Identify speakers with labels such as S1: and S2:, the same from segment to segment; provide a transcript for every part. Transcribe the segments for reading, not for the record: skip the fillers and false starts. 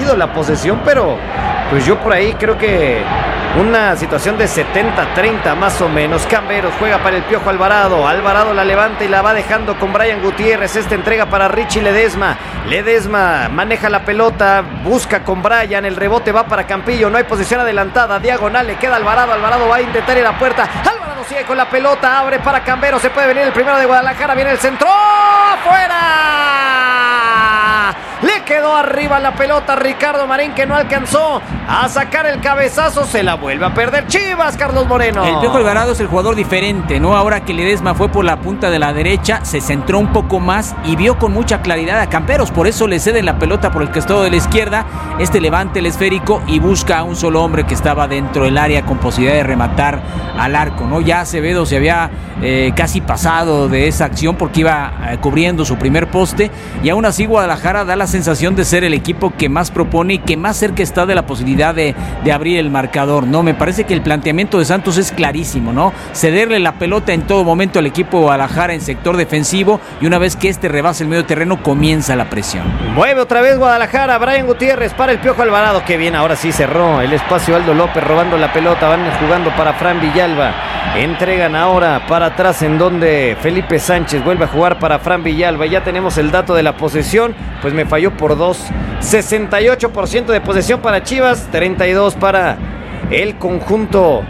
S1: dividido la posesión, pero pues yo por ahí creo que una situación de 70-30 más o menos. Camberos juega para el Piojo Alvarado. Alvarado la levanta y la va dejando con Brian Gutiérrez. Esta entrega para Richie Ledesma. Ledesma maneja la pelota, busca con Brian. El rebote va para Campillo. No hay posición adelantada. Diagonal le queda Alvarado. Alvarado va a intentar ir a la puerta. Alvarado sigue con la pelota. Abre para Camberos. Se puede venir el primero de Guadalajara. Viene el centro. ¡Fuera! Le quedó arriba la pelota a Ricardo Marín, que no alcanzó a sacar el cabezazo. Se la vuelve a perder Chivas, Carlos Moreno.
S2: El Piojo Alvarado es el jugador diferente, ¿no? Ahora que Ledesma fue por la punta de la derecha, se centró un poco más y vio con mucha claridad a Camperos. Por eso le cede la pelota por el costado de la izquierda. Levanta el esférico y busca a un solo hombre que estaba dentro del área con posibilidad de rematar al arco, ¿no? Ya Acevedo se había casi pasado de esa acción porque iba cubriendo su primer poste, y aún así Guadalajara da la sensación de ser el equipo que más propone y que más cerca está de la posibilidad de abrir el marcador, ¿no? Me parece que el planteamiento de Santos es clarísimo, ¿no? Cederle la pelota en todo momento al equipo de Guadalajara en sector defensivo, y una vez que rebasa el medio terreno comienza la presión.
S1: Mueve otra vez Guadalajara. Brian Gutiérrez para el Piojo Alvarado, que bien, ahora sí cerró el espacio Aldo López robando la pelota. Van jugando para Fran Villalba. Entregan ahora para atrás, en donde Felipe Sánchez vuelve a jugar para Fran Villalba. Ya tenemos el dato de la posesión, pues me falló por 2. 68% de posesión para Chivas, 32 para el conjunto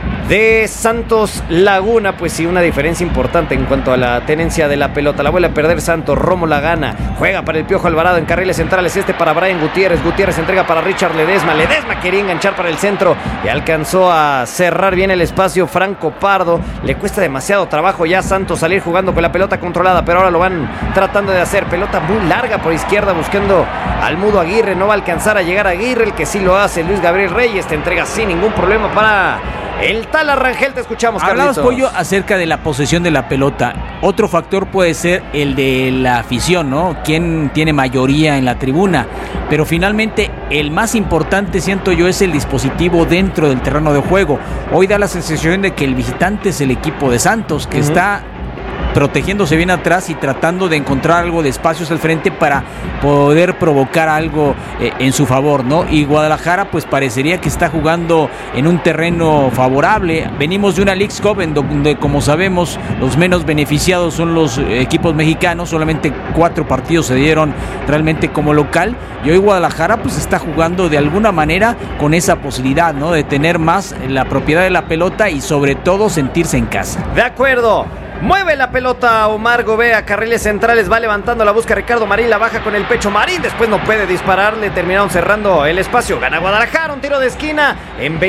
S1: de Santos Laguna. Pues sí, una diferencia importante en cuanto a la tenencia de la pelota. La vuelve a perder Santos. Romo la gana. Juega para el Piojo Alvarado en carriles centrales. Para Brian Gutiérrez. Gutiérrez entrega para Richard Ledesma. Ledesma quería enganchar para el centro y alcanzó a cerrar bien el espacio Franco Pardo. Le cuesta demasiado trabajo ya a Santos salir jugando con la pelota controlada, pero ahora lo van tratando de hacer. Pelota muy larga por izquierda buscando al Mudo Aguirre. No va a alcanzar a llegar a Aguirre. El que sí lo hace, Luis Gabriel Reyes. Te entrega sin ningún problema para el Tala Rangel. Te escuchamos, Carlitos.
S2: Hablabas, Pollo, acerca de la posesión de la pelota. Otro factor puede ser el de la afición, ¿no? ¿Quién tiene mayoría en la tribuna? Pero finalmente el más importante, siento yo, es el dispositivo dentro del terreno de juego. Hoy da la sensación de que el visitante es el equipo de Santos, que está protegiéndose bien atrás y tratando de encontrar algo de espacios al frente para poder provocar algo en su favor, ¿no? Y Guadalajara pues parecería que está jugando en un terreno favorable. Venimos de una Leagues Cup en donde, como sabemos, los menos beneficiados son los equipos mexicanos. Solamente 4 partidos se dieron realmente como local, y hoy Guadalajara pues está jugando de alguna manera con esa posibilidad, ¿no? De tener más la propiedad de la pelota y sobre todo sentirse en casa.
S1: De acuerdo. Mueve la pelota Omar Gobea, carriles centrales, va levantando, la busca Ricardo Marín, la baja con el pecho Marín, después no puede dispararle, terminaron cerrando el espacio, gana Guadalajara, un tiro de esquina en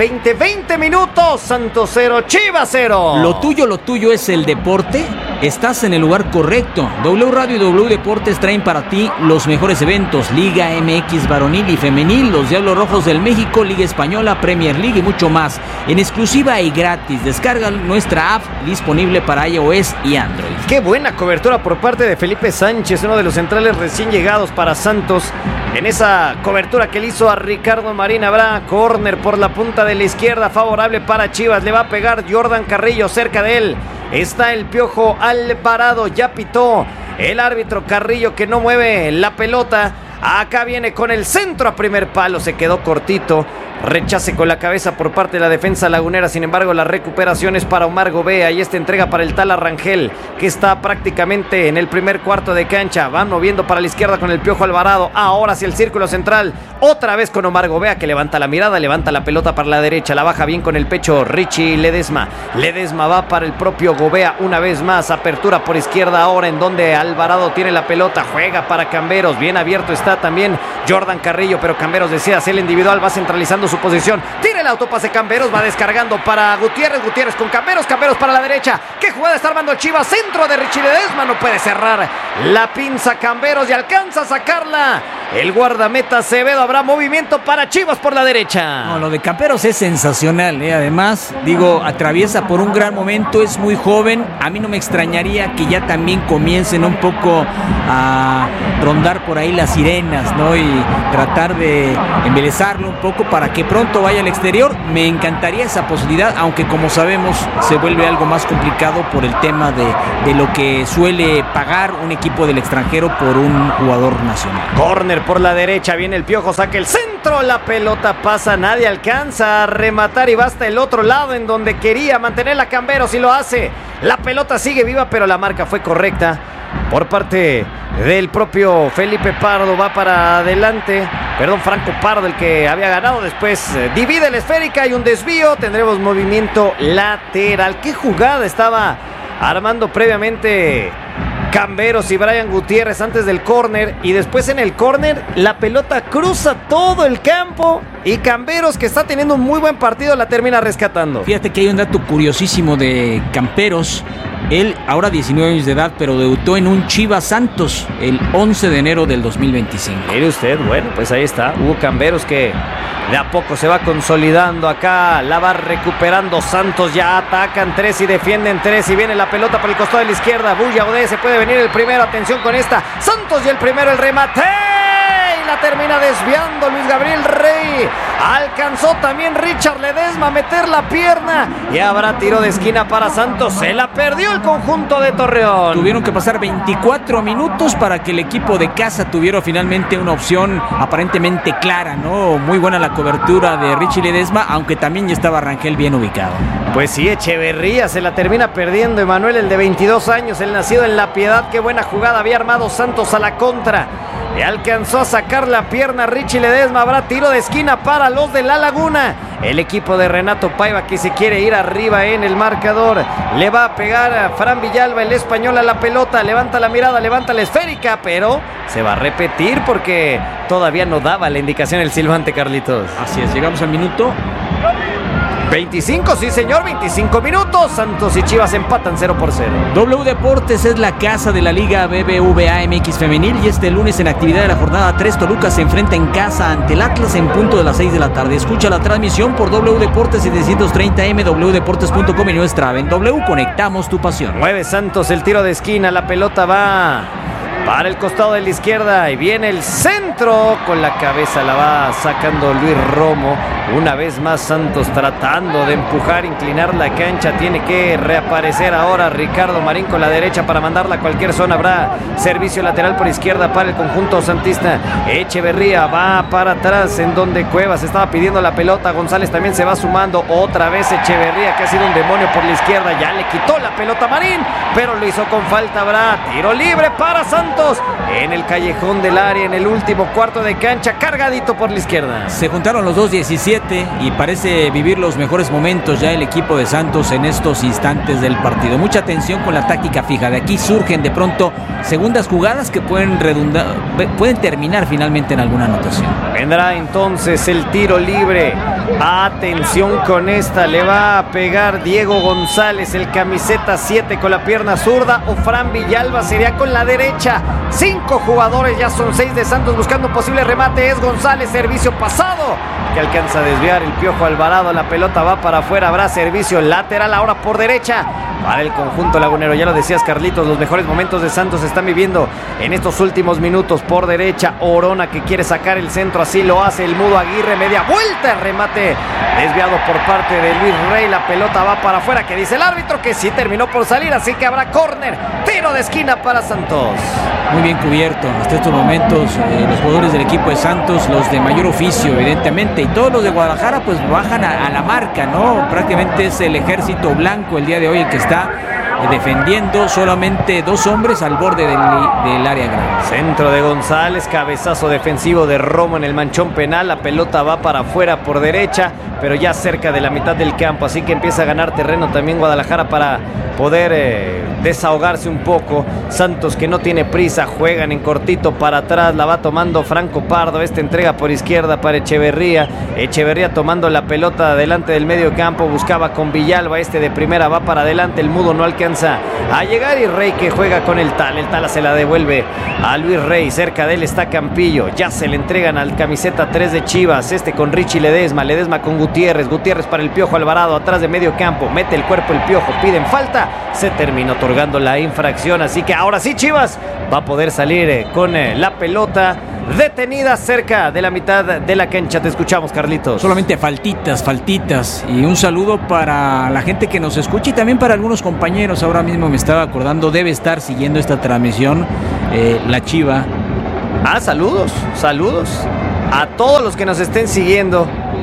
S1: 20 minutos, Santos 0, Chivas 0.
S2: Lo tuyo es el deporte, estás en el lugar correcto. W Radio y W Deportes traen para ti los mejores eventos: Liga MX varonil y femenil, los Diablos Rojos del México, Liga Española, Premier League y mucho más, en exclusiva y gratis. Descarga nuestra app, disponible para iOS y Android.
S1: Qué buena cobertura por parte de Felipe Sánchez, uno de los centrales recién llegados para Santos. En esa cobertura que le hizo a Ricardo Marín, habrá córner por la punta de la izquierda, favorable para Chivas. Le va a pegar Jordan Carrillo, cerca de él está el Piojo Alvarado. Ya pitó el árbitro Carrillo, que no mueve la pelota. Acá viene con el centro a primer palo, se quedó cortito. Rechace con la cabeza por parte de la defensa lagunera. Sin embargo, la recuperación es para Omar Gobea y esta entrega para el Tala Rangel, que está prácticamente en el primer cuarto de cancha. Van moviendo para la izquierda con el Piojo Alvarado. Ahora hacia el círculo central. Otra vez con Omar Gobea, que levanta la mirada, levanta la pelota para la derecha. La baja bien con el pecho Richie Ledesma. Ledesma va para el propio Gobea una vez más. Apertura por izquierda ahora, en donde Alvarado tiene la pelota. Juega para Camberos. Bien abierto está también Jordan Carrillo, pero Camberos decide hacer el individual. Va centralizando su posición, tira el autopase Camberos, va descargando para Gutiérrez con Camberos para la derecha. ¿Qué jugada está armando Chivas? Centro de Richie Ledesma, no puede cerrar la pinza Camberos y alcanza a sacarla el guardameta Acevedo. Habrá movimiento para Chivas por la derecha.
S2: No, lo de Camberos es sensacional, además, atraviesa por un gran momento, es muy joven. A mí no me extrañaría que ya también comiencen un poco a rondar por ahí las sirenas, ¿no? Y tratar de embelezarlo un poco para que pronto vaya al exterior. Me encantaría esa posibilidad, aunque como sabemos se vuelve algo más complicado por el tema de lo que suele pagar un equipo del extranjero por un jugador nacional.
S1: Córner Córner por la derecha, viene el Piojo, saca el centro, la pelota pasa, nadie alcanza a rematar y va hasta el otro lado en donde quería mantener la Camberos y lo hace. La pelota sigue viva, pero la marca fue correcta por parte del propio Felipe Pardo. Va para adelante, Franco Pardo, el que había ganado. Después divide la esférica y un desvío. Tendremos movimiento lateral. ¿Qué jugada estaba armando previamente Camberos y Brian Gutiérrez antes del córner? Y después en el córner la pelota cruza todo el campo y Camberos, que está teniendo un muy buen partido, la termina rescatando.
S2: Fíjate que hay un dato curiosísimo de Camberos. Él ahora 19 años de edad, pero debutó en un Chivas Santos el 11 de enero del 2025.
S1: Mire usted, bueno, pues ahí está Hugo Camberos, que de a poco se va consolidando acá, la va recuperando Santos, ya atacan 3 y defienden 3 y viene la pelota por el costado de la izquierda. Bulla Odé, se puede venir el primero, atención con esta, Santos y el primero, el remate, y la termina desviando Luis Gabriel Rey. Alcanzó también Richard Ledesma a meter la pierna y habrá tiro de esquina para Santos. Se la perdió el conjunto de Torreón.
S2: Tuvieron que pasar 24 minutos para que el equipo de casa tuviera finalmente una opción aparentemente clara, ¿no? Muy buena la cobertura de Richie Ledesma, aunque también ya estaba Rangel bien ubicado.
S1: Pues sí, Echeverría se la termina perdiendo. Emanuel, el de 22 años, el nacido en La Piedad. Qué buena jugada había armado Santos a la contra. Y alcanzó a sacar la pierna Richie Ledesma. Habrá tiro de esquina para los de La Laguna. El equipo de Renato Paiva, que se quiere ir arriba en el marcador. Le va a pegar a Fran Villalba, el español, a la pelota. Levanta la mirada, levanta la esférica, pero se va a repetir porque todavía no daba la indicación el silbante, Carlitos.
S2: Así es, llegamos al minuto
S1: 25, sí señor, 25 minutos. Santos y Chivas empatan 0-0.
S2: W Deportes es la casa de la Liga BBVA MX Femenil y este lunes en actividad de la jornada 3, Toluca se enfrenta en casa ante el Atlas en punto de las 6 de la tarde. Escucha la transmisión por W Deportes 730M, wdeportes.com y nuestra app en W. Conectamos tu pasión.
S1: Mueve Santos el tiro de esquina, la pelota va para el costado de la izquierda y viene el centro, con la cabeza la va sacando Luis Romo. Una vez más Santos tratando de empujar, inclinar la cancha. Tiene que reaparecer ahora Ricardo Marín con la derecha para mandarla a cualquier zona. Habrá servicio lateral por izquierda para el conjunto santista. Echeverría va para atrás en donde Cuevas estaba pidiendo la pelota. González también se va sumando. Otra vez Echeverría, que ha sido un demonio por la izquierda. Ya le quitó la pelota a Marín, pero lo hizo con falta. Habrá tiro libre para Santos en el callejón del área, en el último cuarto de cancha, cargadito por la izquierda.
S2: Se juntaron los dos 17 y parece vivir los mejores momentos ya el equipo de Santos en estos instantes del partido. Mucha atención con la táctica fija. De aquí surgen de pronto segundas jugadas que pueden terminar finalmente en alguna anotación.
S1: Vendrá entonces el tiro libre. Atención con esta, le va a pegar Diego González, el camiseta 7, con la pierna zurda, o Fran Villalba sería con la derecha. 5 jugadores, ya son 6 de Santos buscando un posible remate. Es González, servicio pasado, que alcanza a desviar el Piojo Alvarado. La pelota va para afuera, habrá servicio lateral ahora por derecha para el conjunto lagunero. Ya lo decías, Carlitos, los mejores momentos de Santos se están viviendo en estos últimos minutos. Por derecha, Orona, que quiere sacar el centro, así lo hace el Mudo Aguirre, media vuelta, remate desviado por parte de Luis Rey. La pelota va para afuera, que dice el árbitro que sí terminó por salir, así que habrá córner, tiro de esquina para Santos.
S2: Muy bien cubierto hasta estos momentos los jugadores del equipo de Santos, los de mayor oficio evidentemente, y todos los de Guadalajara pues bajan a la marca, ¿no? Prácticamente es el ejército blanco el día de hoy el que está defendiendo, solamente 2 hombres al borde del área grande.
S1: Centro de González, cabezazo defensivo de Romo en el manchón penal. La pelota va para afuera por derecha, pero ya cerca de la mitad del campo, así que empieza a ganar terreno también Guadalajara para poder desahogarse un poco. Santos, que no tiene prisa, juegan en cortito para atrás, la va tomando Franco Pardo. Esta entrega por izquierda para Echeverría. Echeverría tomando la pelota delante del medio campo, buscaba con Villalba, este de primera va para adelante, el Mudo no alcanza a llegar y Rey, que juega con el Tala se la devuelve a Luis Rey. Cerca de él está Campillo, ya se le entregan al camiseta 3 de Chivas, este con Richie Ledesma con Gutiérrez para el Piojo Alvarado, atrás de medio campo, mete el cuerpo el Piojo, piden falta, se terminó otorgando la infracción, así que ahora sí Chivas va a poder salir con la pelota detenida cerca de la mitad de la cancha. Te escuchamos, Carlitos.
S2: Solamente faltitas, y un saludo para la gente que nos escucha y también para algunos compañeros. Ahora mismo me estaba acordando, debe estar siguiendo esta transmisión la Chiva
S1: Saludos a todos los que nos estén siguiendo.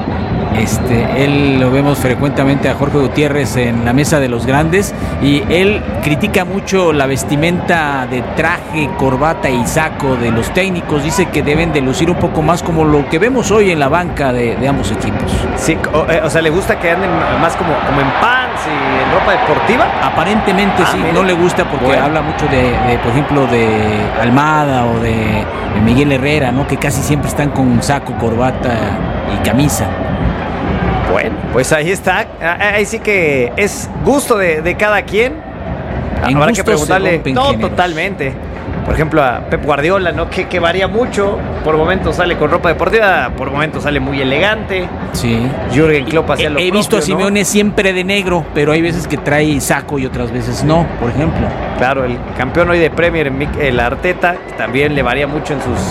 S2: Él lo vemos frecuentemente a Jorge Gutiérrez en la mesa de los grandes y él critica mucho la vestimenta de traje, corbata y saco de los técnicos. Dice que deben de lucir un poco más como lo que vemos hoy en la banca de ambos equipos.
S1: Sí, o sea, ¿le gusta que anden más como en pants y en ropa deportiva?
S2: Aparentemente sí, no le gusta porque habla mucho de, por ejemplo, de Almada o de Miguel Herrera, ¿no? Que casi siempre están con saco, corbata y camisa.
S1: Bueno, pues ahí está. Ahí sí que es gusto de cada quien. Habrá que preguntarle. No, totalmente. Por ejemplo, a Pep Guardiola, ¿no? Que varía mucho. Por momentos sale con ropa deportiva, por momentos sale muy elegante.
S2: Sí.
S1: Jürgen Klopp hacía lo propio,
S2: He visto a Simeone siempre de negro, pero hay veces que trae saco y otras veces no, por ejemplo.
S1: Claro, el campeón hoy de Premier, el Arteta, también le varía mucho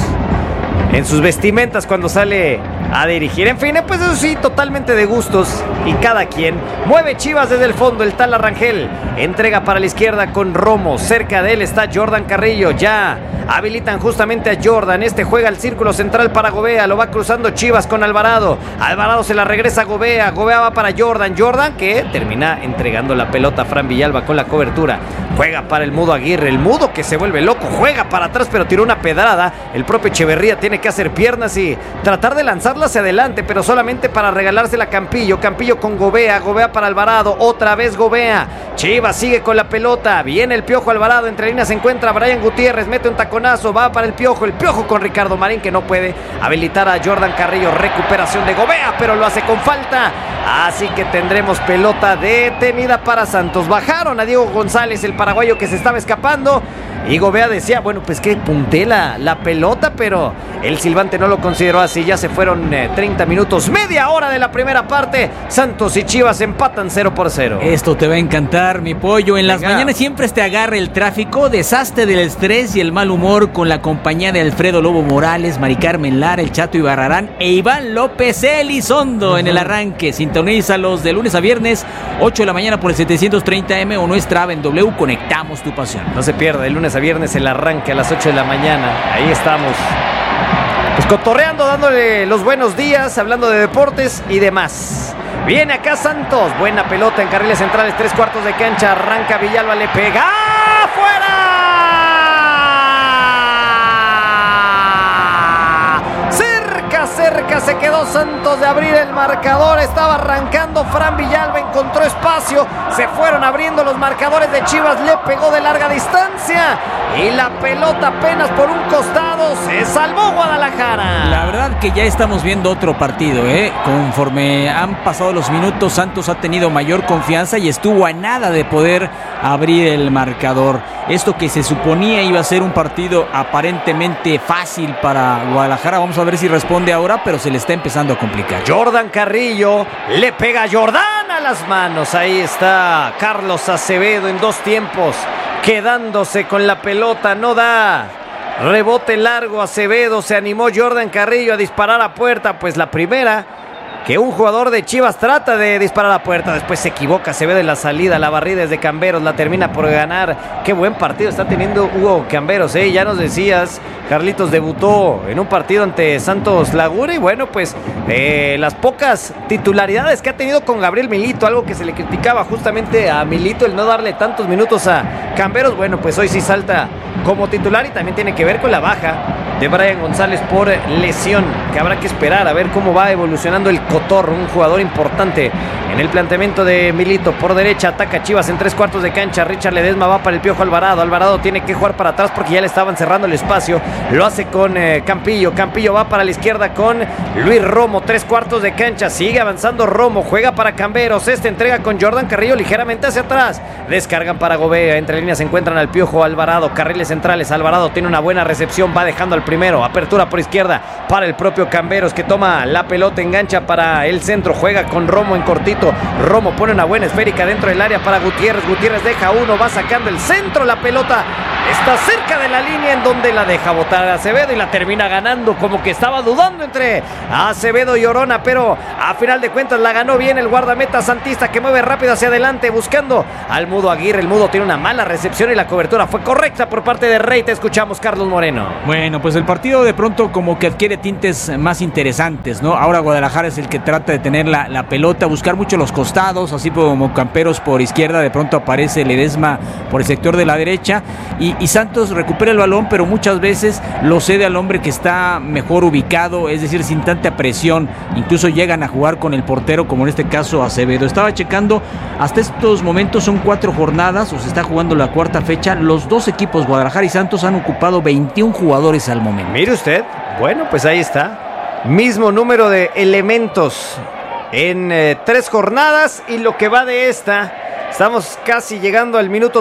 S1: en sus vestimentas cuando sale a dirigir. En fin, pues eso sí, totalmente de gustos y cada quien. Mueve Chivas desde el fondo, el tal Arrangel entrega para la izquierda con Romo. Cerca de él está Jordan Carrillo. Ya habilitan justamente a Jordan. Juega al círculo central para Gobea. Lo va cruzando Chivas con Alvarado. Alvarado se la regresa a Gobea. Gobea va para Jordan. Jordan que termina entregando la pelota a Fran Villalba con la cobertura. Juega para el Mudo Aguirre. El Mudo que se vuelve loco. Juega para atrás pero tiró una pedrada. El propio Echeverría tiene que hacer piernas y tratar de lanzarla hacia adelante, pero solamente para regalársela a Campillo. Campillo con Gobea. Gobea para Alvarado. Otra vez Gobea. Chivas sigue con la pelota. Viene el Piojo Alvarado. Entre líneas se encuentra Brian Gutiérrez. Mete un taconazo. Va para el Piojo. El Piojo con Ricardo Marín que no puede habilitar a Jordan Carrillo. Recuperación de Gobea, pero lo hace con falta. Así que tendremos pelota detenida para Santos. Bajaron a Diego González, el paraguayo que se estaba escapando. Y Gobea decía, bueno, pues que punté la pelota, pero el silbante no lo consideró así. Ya se fueron 30 minutos, media hora de la primera parte. Santos y Chivas empatan 0-0.
S2: Esto te va a encantar, mi pollo. En las mañanas siempre te agarra el tráfico, deshazte del estrés y el mal humor con la compañía de Alfredo Lobo Morales, Mari Carmen Lara, el Chato Ibarrarán e Iván López Elizondo en el arranque. Sintonízalos de lunes a viernes, 8 de la mañana por el 730M o nuestra app en W. Conectamos tu pasión.
S1: No se pierda, de lunes a viernes el arranque a las 8 de la mañana. Ahí estamos. Pues cotorreando, dándole los buenos días, hablando de deportes y demás. Viene acá Santos. Buena pelota en carriles centrales, 3/4 de cancha. Arranca Villalba, le pega. ¡Fuera! Cerca se quedó Santos de abrir el marcador. Estaba arrancando Fran Villalba, encontró espacio. Se fueron abriendo los marcadores de Chivas. Le pegó de larga distancia y la pelota apenas por un costado. Se salvó Guadalajara.
S2: La verdad que ya estamos viendo otro partido, ¿eh? Conforme han pasado los minutos, Santos ha tenido mayor confianza y estuvo a nada de poder abrir el marcador. Esto que se suponía iba a ser un partido aparentemente fácil para Guadalajara. Vamos a ver si responde ahora, pero se le está empezando a complicar.
S1: Jordan Carrillo le pega a Jordan a las manos. Ahí está Carlos Acevedo en dos tiempos, quedándose con la pelota. No da rebote largo. Acevedo, se animó Jordan Carrillo a disparar a puerta. Pues la primera que un jugador de Chivas trata de disparar a puerta, después se equivoca, se ve de la salida, la barrida es de Camberos, la termina por ganar. Qué buen partido está teniendo Hugo Camberos, ¿eh? Ya nos decías, Carlitos debutó en un partido ante Santos Laguna y bueno, pues las pocas titularidades que ha tenido con Gabriel Milito, algo que se le criticaba justamente a Milito, el no darle tantos minutos a Camberos, bueno, pues hoy sí salta como titular y también tiene que ver con la baja de Brian González por lesión, que habrá que esperar a ver cómo va evolucionando el Cotorro, un jugador importante en el planteamiento de Milito. Por derecha ataca Chivas en 3/4 de cancha. Richard Ledesma va para el Piojo Alvarado. Alvarado tiene que jugar para atrás porque ya le estaban cerrando el espacio. Lo hace con Campillo. Campillo va para la izquierda con Luis Romo. 3/4 de cancha. Sigue avanzando Romo. Juega para Camberos. Entrega con Jordan Carrillo ligeramente hacia atrás. Descargan para Gobea. Entre líneas se encuentran al Piojo Alvarado. Carriles centrales. Alvarado tiene una buena recepción. Va dejando al primero. Apertura por izquierda para el propio Camberos que toma la pelota. Engancha para el centro. Juega con Romo en cortito. Romo pone una buena esférica dentro del área para Gutiérrez. Gutiérrez deja uno. Va sacando el centro. La pelota está cerca de la línea en donde la deja botar a Acevedo y la termina ganando. Como que estaba dudando entre Acevedo y Orona, pero a final de cuentas la ganó bien el guardameta santista que mueve rápido hacia adelante buscando al Mudo Aguirre. El Mudo tiene una mala recepción y la cobertura fue correcta por parte de Rey. Te escuchamos, Carlos Moreno.
S2: Bueno, pues pues el partido de pronto como que adquiere tintes más interesantes, ¿no? Ahora Guadalajara es el que trata de tener la pelota, buscar mucho los costados, así como Camperos por izquierda, de pronto aparece Ledesma por el sector de la derecha y Santos recupera el balón, pero muchas veces lo cede al hombre que está mejor ubicado, es decir, sin tanta presión, incluso llegan a jugar con el portero, como en este caso Acevedo. Estaba checando, hasta estos momentos son 4 jornadas, o se está jugando la cuarta fecha, los dos equipos, Guadalajara y Santos, han ocupado 21 jugadores al momento.
S1: Mire usted, bueno, pues ahí está, mismo número de elementos en 3 jornadas y lo que va de esta, estamos casi llegando al minuto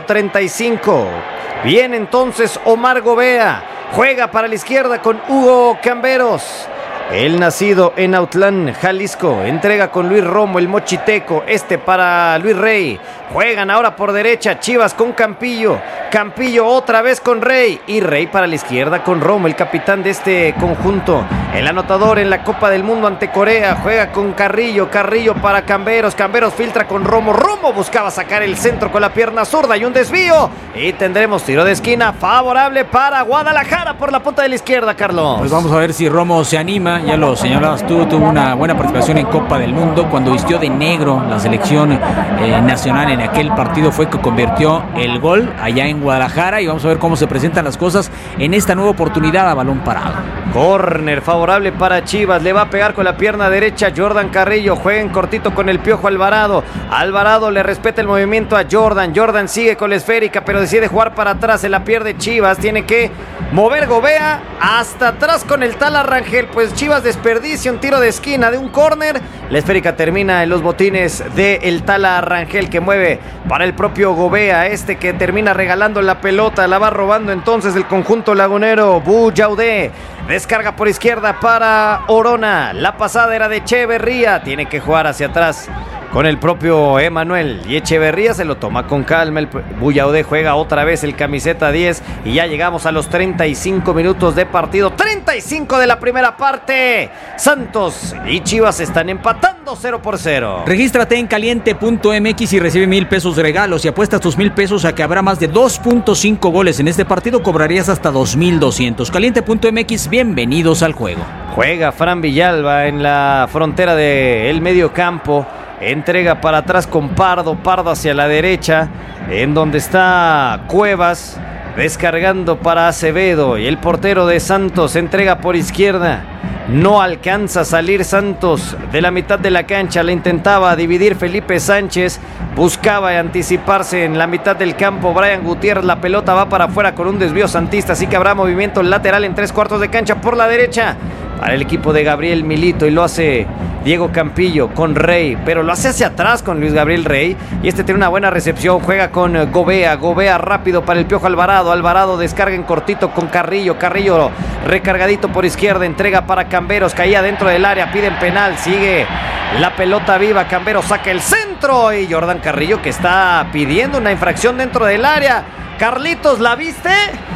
S1: 35. Bien, entonces Omar Gobea juega para la izquierda con Hugo Camberos. El nacido en Autlán, Jalisco, entrega con Luis Romo, el mochiteco, para Luis Rey. Juegan ahora por derecha, Chivas con Campillo. Campillo otra vez con Rey. Y Rey para la izquierda con Romo, el capitán de este conjunto. El anotador en la Copa del Mundo ante Corea. Juega con Carrillo. Carrillo para Camberos. Camberos filtra con Romo. Romo buscaba sacar el centro con la pierna zurda y un desvío. Y tendremos tiro de esquina favorable para Guadalajara por la punta de la izquierda, Carlos.
S2: Pues vamos a ver si Romo se anima. Ya lo señalabas tú, tuvo una buena participación en Copa del Mundo. Cuando vistió de negro la selección nacional en aquel partido fue que convirtió el gol allá en Guadalajara. Y vamos a ver cómo se presentan las cosas en esta nueva oportunidad a balón parado.
S1: Córner favorable para Chivas. Le va a pegar con la pierna derecha Jordan Carrillo. Juega en cortito con el Piojo Alvarado. Alvarado le respeta el movimiento a Jordan. Jordan sigue con la esférica, pero decide jugar para atrás. Se la pierde Chivas. Tiene que mover Gobea hasta atrás con el Tala Rangel. Pues Chivas desperdicia un tiro de esquina de un córner. La esférica termina en los botines del Tala Rangel, que mueve para el propio Gobea. Que termina regalando la pelota. La va robando entonces el conjunto lagunero. Buyaudé descarga por izquierda para Orona. La pasada era de Echeverría. Tiene que jugar hacia atrás con el propio Emanuel. Y Echeverría se lo toma con calma. El Buyaudé juega otra vez el camiseta 10. Y ya llegamos a los 35 minutos de partido. 35 de la primera parte. Santos y Chivas están empatando 0-0.
S2: Regístrate en caliente.mx y recibe 1,000 pesos de regalos. Y apuestas tus 1,000 pesos a que habrá más de 2.5 goles en este partido. Cobrarías hasta 2,200. Caliente.mx, bienvenidos al juego.
S1: Juega Fran Villalba en la frontera del medio campo. Entrega para atrás con Pardo. Pardo hacia la derecha, en donde está Cuevas. Descargando para Acevedo. Y el portero de Santos entrega por izquierda. No alcanza a salir Santos de la mitad de la cancha. La intentaba dividir Felipe Sánchez. Buscaba anticiparse en la mitad del campo Brian Gutiérrez. La pelota va para afuera con un desvío santista. Así que habrá movimiento lateral en 3/4 de cancha por la derecha para el equipo de Gabriel Milito. Y lo hace Diego Campillo con Rey, pero lo hace hacia atrás con Luis Gabriel Rey. Y tiene una buena recepción. Juega con Gobea. Gobea rápido para el Piojo Alvarado. Alvarado descarga en cortito con Carrillo. Carrillo recargadito por izquierda. Entrega para Camberos. Caía dentro del área. Piden penal. Sigue la pelota viva. Camberos saca el centro. Y Jordan Carrillo, que está pidiendo una infracción dentro del área. Carlitos, ¿la viste?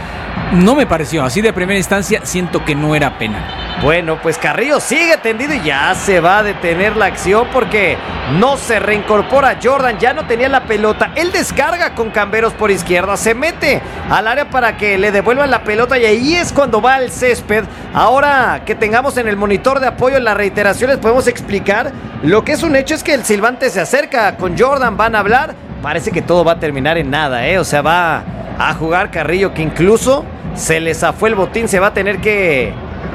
S2: No me pareció, así de primera instancia siento que no era penal.
S1: Bueno, pues Carrillo sigue tendido y ya se va a detener la acción porque no se reincorpora Jordan, ya no tenía la pelota. Él descarga con Camberos por izquierda, se mete al área para que le devuelvan la pelota y ahí es cuando va al césped. Ahora que tengamos en el monitor de apoyo las reiteraciones podemos explicar. Lo que es un hecho es que el silbante se acerca con Jordan, van a hablar. Parece que todo va a terminar en nada, o sea, va a jugar Carrillo, que incluso se le zafó el botín, se va a tener que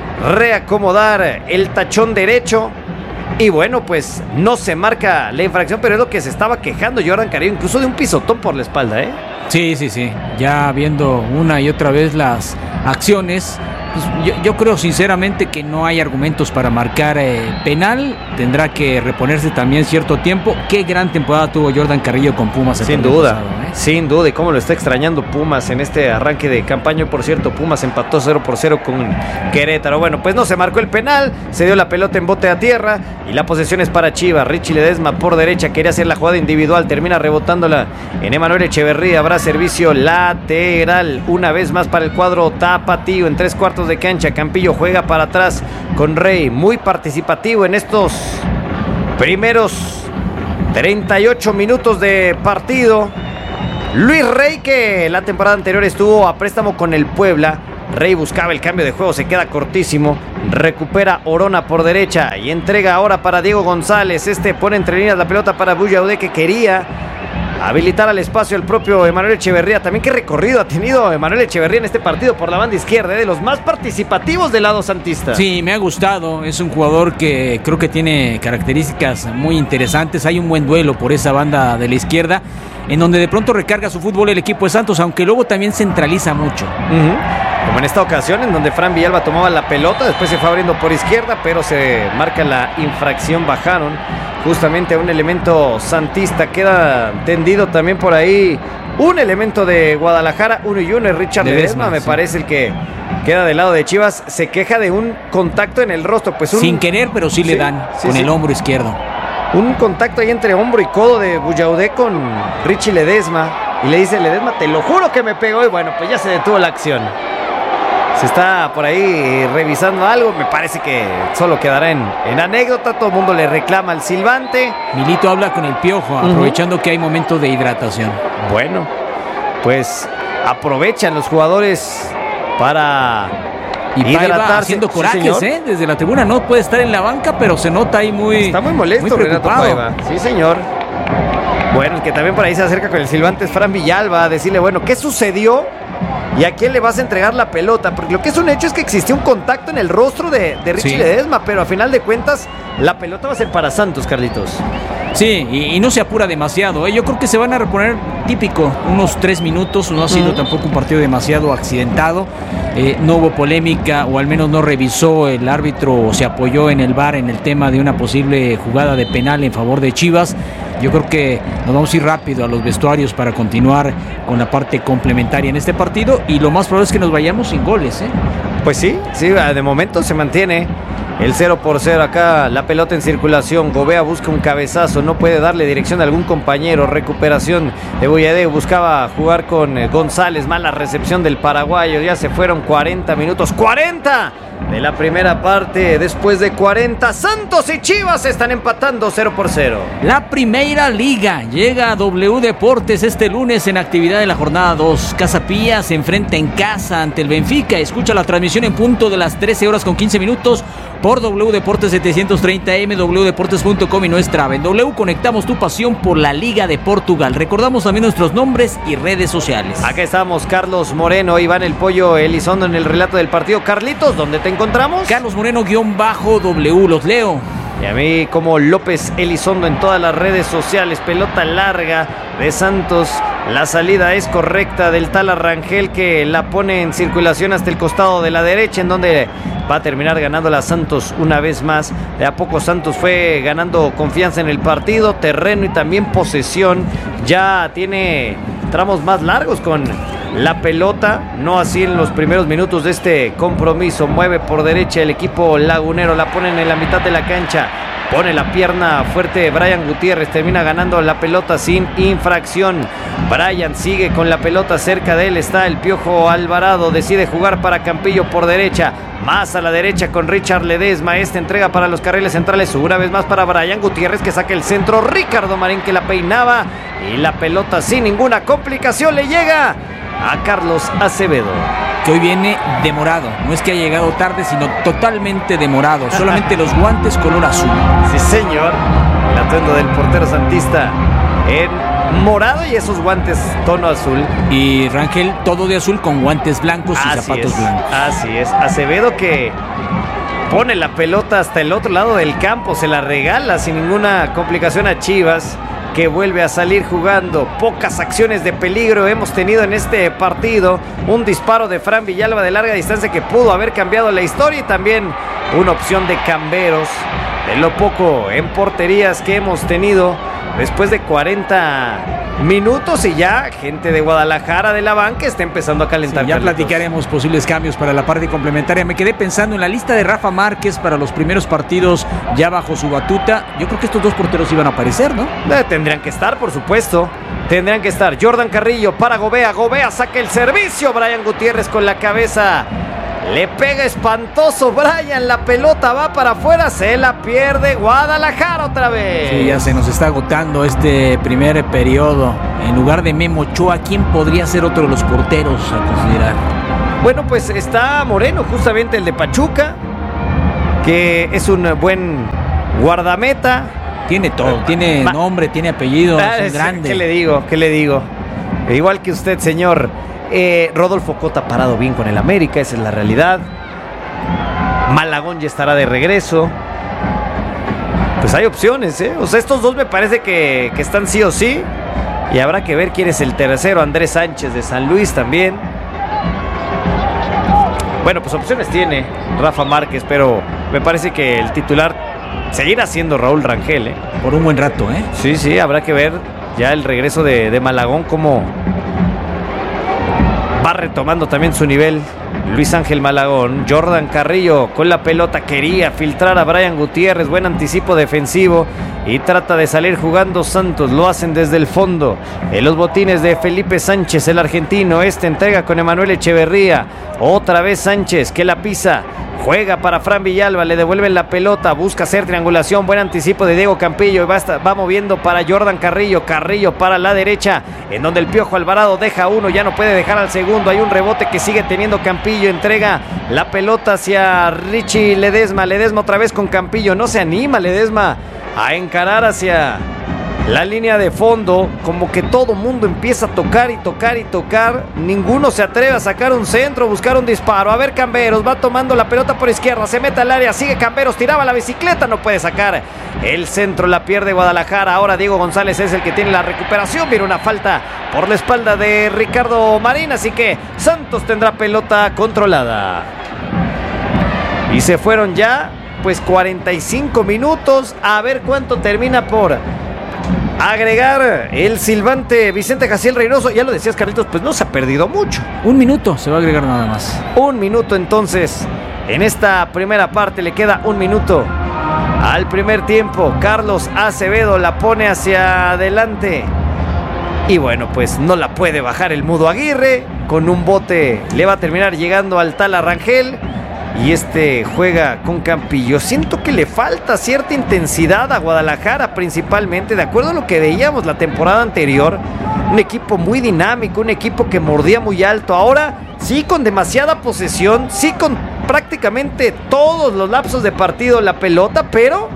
S1: reacomodar el tachón derecho. Y bueno, pues no se marca la infracción, pero es lo que se estaba quejando Jordan Carrillo, incluso de un pisotón por la espalda,
S2: Sí, ya viendo una y otra vez las acciones, pues yo creo sinceramente que no hay argumentos para marcar penal. Tendrá que reponerse también cierto tiempo. Qué gran temporada tuvo Jordan Carrillo con Pumas.
S1: Sin duda, sin duda. Y cómo lo está extrañando Pumas en este arranque de campaña. Por cierto, Pumas empató 0-0 con Querétaro. Bueno, pues no se marcó el penal. Se dio la pelota en bote a tierra. Y la posesión es para Chivas. Richie Ledesma por derecha. Quería hacer la jugada individual. Termina rebotándola en Emanuel Echeverría. Habrá servicio lateral. Una vez más para el cuadro tapatío en 3/4 de cancha. Campillo juega para atrás con Rey. Muy participativo en estos primeros 38 minutos de partido. Luis Rey, que la temporada anterior estuvo a préstamo con el Puebla, Rey buscaba el cambio de juego, se queda cortísimo. Recupera Orona por derecha y entrega ahora para Diego González. Pone entre líneas la pelota para Buyaudé, que quería habilitar al espacio el propio Emanuel Echeverría. También qué recorrido ha tenido Emanuel Echeverría en este partido por la banda izquierda, de los más participativos del lado santista.
S2: Sí, me ha gustado. Es un jugador que creo que tiene características muy interesantes. Hay un buen duelo por esa banda de la izquierda, en donde de pronto recarga su fútbol el equipo de Santos, aunque luego también centraliza mucho.
S1: Como en esta ocasión, en donde Fran Villalba tomaba la pelota, después se fue abriendo por izquierda, pero se marca la infracción. Bajaron justamente a un elemento santista. Queda tendido también por ahí un elemento de Guadalajara, 1-1, Richard Ledesma, me parece el que queda del lado de Chivas. Se queja de un contacto en el rostro, pues
S2: sin querer, pero sí le dan con el hombro izquierdo.
S1: Un contacto ahí entre hombro y codo de Buyaudé con Richie Ledesma, y le dice Ledesma: te lo juro que me pegó. Y bueno, pues ya se detuvo la acción. Se está por ahí revisando algo, me parece que solo quedará en anécdota. Todo el mundo le reclama al silbante.
S2: Milito habla con el Piojo, aprovechando que hay momento de hidratación.
S1: Bueno, pues aprovechan los jugadores para
S2: hidratarse. Haciendo corajes, desde la tribuna. No puede estar en la banca, pero se nota ahí
S1: está muy molesto, muy Renato Paiva. Sí, señor. Bueno, el que también por ahí se acerca con el silbante es Fran Villalba, a decirle, bueno, ¿qué sucedió? ¿Y a quién le vas a entregar la pelota? Porque lo que es un hecho es que existió un contacto en el rostro de Richie Ledesma, pero a final de cuentas la pelota va a ser para Santos, Carlitos.
S2: Sí, y no se apura demasiado. Yo creo que se van a reponer típico, unos 3 minutos. No ha sido tampoco un partido demasiado accidentado. No hubo polémica, o al menos no revisó el árbitro o se apoyó en el VAR en el tema de una posible jugada de penal en favor de Chivas. Yo creo que nos vamos a ir rápido a los vestuarios para continuar con la parte complementaria en este partido, y lo más probable es que nos vayamos sin goles.
S1: Pues sí, de momento se mantiene el 0-0 acá, la pelota en circulación. Gobea busca un cabezazo, no puede darle dirección a algún compañero. Recuperación de Buyaudé, buscaba jugar con González, mala recepción del paraguayo. Ya se fueron 40 minutos, 40 de la primera parte. Después de 40, Santos y Chivas están empatando 0-0.
S2: La Primera Liga llega a W Deportes este lunes en actividad de la jornada 2. Casa Pía se enfrenta en casa ante el Benfica. Escucha la transmisión en punto de las 13:15 por W Deportes 730M, wdeportes.com y nuestra app. En W conectamos tu pasión por la Liga de Portugal. Recordamos también nuestros nombres y redes sociales.
S1: Acá estamos, Carlos Moreno, Iván El Pollo Elizondo en el relato del partido. Carlitos, ¿dónde te encontramos?
S2: Carlos Moreno _W, los leo.
S1: Y a mí como López Elizondo en todas las redes sociales. Pelota larga de Santos. La salida es correcta del tal Rangel, que la pone en circulación hasta el costado de la derecha, en donde va a terminar ganando la Santos una vez más. De a poco Santos fue ganando confianza en el partido, terreno y también posesión. Ya tiene tramos más largos con la pelota, no así en los primeros minutos de este compromiso. Mueve por derecha el equipo lagunero, la ponen en la mitad de la cancha. Pone la pierna fuerte Brian Gutiérrez, termina ganando la pelota sin infracción. Brian sigue con la pelota, cerca de él está el Piojo Alvarado, decide jugar para Campillo por derecha, más a la derecha con Richard Ledesma. Entrega para los carriles centrales, una vez más para Brian Gutiérrez, que saca el centro. Ricardo Marín, que la peinaba, y la pelota sin ninguna complicación le llega a Carlos Acevedo,
S2: que hoy viene demorado. No es que haya llegado tarde, sino totalmente demorado. Solamente los guantes color azul.
S1: Sí, señor. El atuendo del portero santista en morado y esos guantes tono azul.
S2: Y Rangel todo de azul con guantes blancos y zapatos blancos.
S1: Así es. Acevedo, que pone la pelota hasta el otro lado del campo, se la regala sin ninguna complicación a Chivas, que vuelve a salir jugando. Pocas acciones de peligro hemos tenido en este partido. Un disparo de Fran Villalba de larga distancia que pudo haber cambiado la historia, y también una opción de Camberos. De lo poco en porterías que hemos tenido después de 40 minutos, y ya gente de Guadalajara de la banca está empezando a calentar.
S2: Sí, ya platicaremos posibles cambios para la parte complementaria. Me quedé pensando en la lista de Rafa Márquez para los primeros partidos ya bajo su batuta. Yo creo que estos dos porteros iban a aparecer, ¿no?
S1: Tendrían que estar, por supuesto. Tendrían que estar. Jordan Carrillo para Gobea. Gobea saca el servicio. Brian Gutiérrez con la cabeza. Le pega espantoso Brian, la pelota va para afuera, se la pierde Guadalajara otra vez.
S2: Sí, ya se nos está agotando este primer periodo. En lugar de Memo Ochoa, ¿quién podría ser otro de los porteros a considerar?
S1: Bueno, pues está Moreno, justamente el de Pachuca, que es un buen guardameta.
S2: Tiene todo, tiene nombre, tiene apellido, es un grande.
S1: ¿Qué le digo? Igual que usted, señor. Rodolfo Cota parado bien con el América, esa es la realidad. Malagón ya estará de regreso. Pues hay opciones, ¿eh? O sea, estos dos me parece que están sí o sí. Y habrá que ver quién es el tercero. Andrés Sánchez de San Luis también. Bueno, pues opciones tiene Rafa Márquez, pero me parece que el titular seguirá siendo Raúl Rangel, ¿eh?
S2: Por un buen rato, ¿eh?
S1: Sí, habrá que ver ya el regreso de Malagón, cómo va retomando también su nivel Luis Ángel Malagón. Jordan Carrillo con la pelota, quería filtrar a Brian Gutiérrez, buen anticipo defensivo y trata de salir jugando Santos, lo hacen desde el fondo. En los botines de Felipe Sánchez, el argentino, entrega con Emanuel Echeverría, otra vez Sánchez que la pisa. Juega para Fran Villalba, le devuelven la pelota, busca hacer triangulación, buen anticipo de Diego Campillo y va moviendo para Jordan Carrillo, Carrillo para la derecha, en donde el Piojo Alvarado deja uno, ya no puede dejar al segundo, hay un rebote que sigue teniendo Campillo, entrega la pelota hacia Richie Ledesma otra vez con Campillo, no se anima Ledesma a encarar hacia la línea de fondo, como que todo mundo empieza a tocar y tocar, ninguno se atreve a sacar un centro, buscar un disparo. A ver, Camberos va tomando la pelota por izquierda, se mete al área, sigue Camberos, tiraba la bicicleta, no puede sacar el centro, la pierde Guadalajara. Ahora Diego González es el que tiene la recuperación, viene una falta por la espalda de Ricardo Marín, así que Santos tendrá pelota controlada. Y se fueron ya pues 45 minutos, a ver cuánto termina por agregar el silbante Vicente Jaciel Reynoso. Ya lo decías, Carlitos, pues no se ha perdido mucho.
S2: Un minuto se va a agregar nada más.
S1: Un minuto entonces. En esta primera parte le queda un minuto al primer tiempo. Carlos Acevedo la pone hacia adelante. Y bueno, pues no la puede bajar el Mudo Aguirre. Con un bote le va a terminar llegando al Tala Rangel. Y juega con Campillo. Siento que le falta cierta intensidad a Guadalajara, principalmente, de acuerdo a lo que veíamos la temporada anterior. Un equipo muy dinámico, un equipo que mordía muy alto. Ahora sí con demasiada posesión, sí con prácticamente todos los lapsos de partido la pelota, pero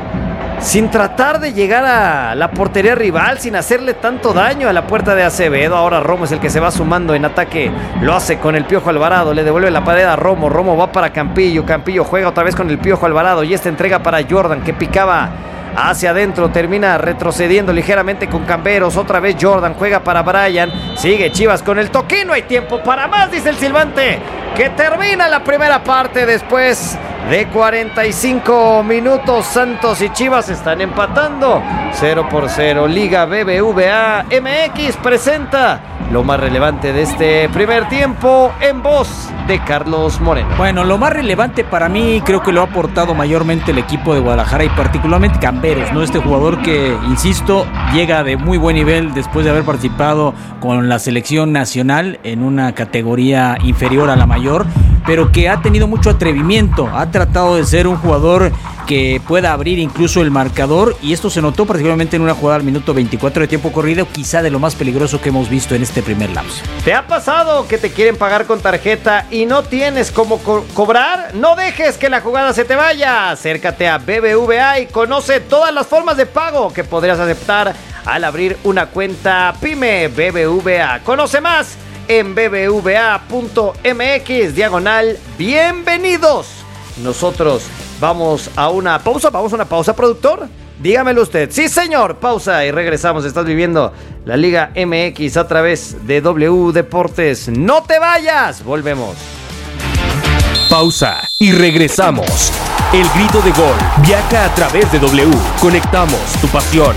S1: sin tratar de llegar a la portería rival, sin hacerle tanto daño a la puerta de Acevedo. Ahora Romo es el que se va sumando en ataque, lo hace con el Piojo Alvarado, le devuelve la pared a Romo, Romo va para Campillo, Campillo juega otra vez con el Piojo Alvarado y entrega para Jordan, que picaba hacia adentro, termina retrocediendo ligeramente con Camberos, otra vez Jordan, juega para Brian, sigue Chivas con el toque, no hay tiempo para más, dice el silbante, que termina la primera parte después de 45 minutos. Santos y Chivas están empatando 0-0. Liga BBVA MX presenta lo más relevante de este primer tiempo en voz de Carlos Moreno.
S2: Bueno, lo más relevante para mí creo que lo ha aportado mayormente el equipo de Guadalajara y particularmente Camberos, ¿no? Este jugador que, insisto, llega de muy buen nivel después de haber participado con la selección nacional en una categoría inferior a la mayor, pero que ha tenido mucho atrevimiento, ha tratado de ser un jugador que pueda abrir incluso el marcador, y esto se notó particularmente en una jugada al minuto 24 de tiempo corrido, quizá de lo más peligroso que hemos visto en este primer lapso.
S1: ¿Te ha pasado que te quieren pagar con tarjeta y no tienes cómo cobrar? No dejes que la jugada se te vaya. Acércate a BBVA y conoce todas las formas de pago que podrías aceptar al abrir una cuenta PYME BBVA. Conoce más en bbva.mx/bienvenidos. Nosotros vamos a una pausa, productor. Dígamelo usted. Sí, señor, pausa y regresamos. Estás viviendo la Liga MX a través de W Deportes. No te vayas, volvemos.
S3: Pausa y regresamos. El grito de gol viaja a través de W. Conectamos tu pasión.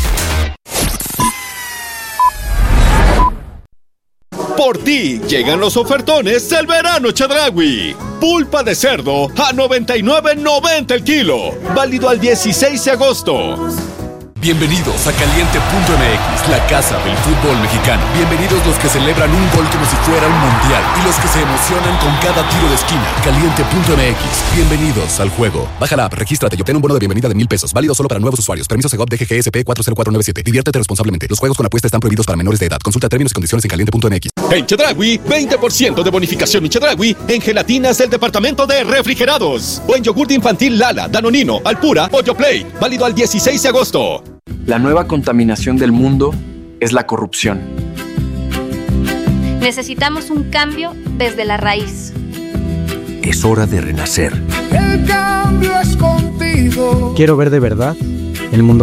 S3: Por ti llegan los ofertones del verano Chedraui. Pulpa de cerdo a $99.90 el kilo. Válido al 16 de agosto.
S4: Bienvenidos a Caliente.mx, la casa del fútbol mexicano. Bienvenidos los que celebran un gol como si fuera un mundial y los que se emocionan con cada tiro de esquina. Caliente.mx, bienvenidos al juego. Baja la app, regístrate y obtén un bono de bienvenida de 1,000 pesos. Válido solo para nuevos usuarios. Permiso Segov DGGSP 40497. Diviértete responsablemente. Los juegos con apuesta están prohibidos para menores de edad. Consulta términos y condiciones en Caliente.mx.
S5: En Chedraui, 20% de bonificación en Chedraui en gelatinas del departamento de refrigerados. O en yogur infantil Lala, Danonino, Alpura o Yoplait. Válido al 16 de agosto.
S6: La nueva contaminación del mundo es la corrupción.
S7: Necesitamos un cambio desde la raíz.
S8: Es hora de renacer.
S9: El cambio es contigo.
S10: Quiero ver de verdad el mundo